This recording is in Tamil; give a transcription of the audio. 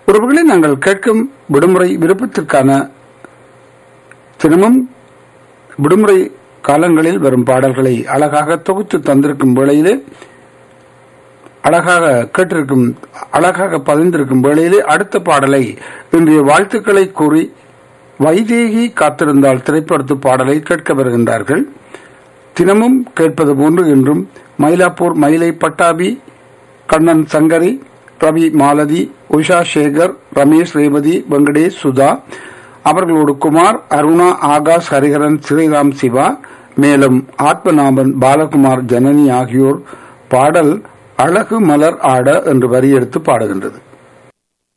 உறவுகளை நாங்கள் கேட்கும் விடுமுறை விருப்பத்திற்கான தினமும் விடுமுறை காலங்களில் வரும் பாடல்களை அழகாக தொகுத்து தந்திருக்கும் வேளையிலே, அழகாக கேட்டிருக்கும், அழகாக பதிந்திருக்கும் வேளையிலே அடுத்த பாடலை இன்றைய வாழ்த்துக்களை கூறி வைதேகி காத்திருந்தால் திரைப்படத்து பாடலை கேட்க வருகின்றார்கள். தினமும் கேட்பது போன்று இன்றும் மயிலாப்பூர் மயிலை பட்டாபி, கண்ணன் சங்கரி, ரவி மாலதி, உஷா சேகர், ரமேஷ் ரேவதி, வெங்கடேஷ் சுதா, அவர்களோடு குமார், அருணா, ஆகாஷ், ஹரிஹரன், ஸ்ரீராம், சிவா, மேலும் ஆத்மநாபன், பாலகுமார், ஜனனி ஆகியோர் பாடல் அழகு மலர் ஆட என்று வரியெடுத்து பாடுகின்றது.